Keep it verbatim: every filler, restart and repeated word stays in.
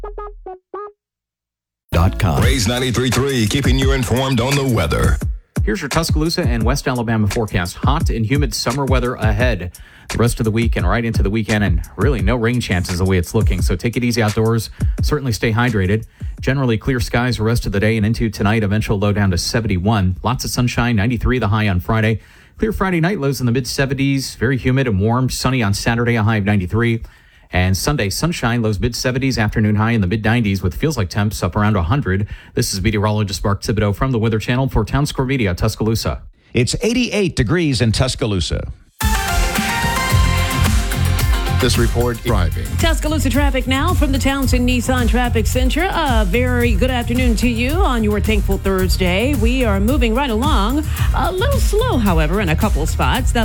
Raise ninety-three point three, keeping you informed on the weather. Here's your Tuscaloosa and West Alabama forecast. Hot and humid summer weather ahead the rest of the week and right into the weekend, and really no rain chances the way it's looking. So take it easy outdoors. Certainly stay hydrated. Generally clear skies the rest of the day and into tonight. Eventual low down to seventy-one. Lots of sunshine, ninety-three the high on Friday. Clear Friday night, lows in the mid-seventies. Very humid and warm. Sunny on Saturday, a high of ninety-three. And Sunday, sunshine, lows mid-seventies, afternoon high in the mid-nineties with feels like temps up around one hundred. This is meteorologist Mark Thibodeau from the Weather Channel for Town Square Media, Tuscaloosa. It's eighty-eight degrees in Tuscaloosa. This report driving. Tuscaloosa traffic now from the Townsend Nissan Traffic Center. A very good afternoon to you on your Thankful Thursday. We are moving right along. A little slow, however, in a couple spots. The